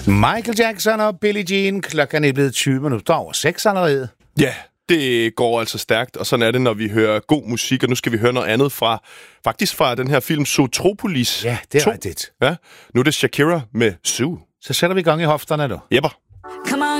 Michael Jackson og Billie Jean. Klokken er blevet 20 minutter over 6 allerede. Ja, det går altså stærkt, og sådan er det, når vi hører god musik, og nu skal vi høre noget andet fra den her film Zootropolis. Ja, det er 2. rigtigt. Ja, nu er det Shakira med Zoo. Så sætter vi i gang i hofterne, du. Jepper.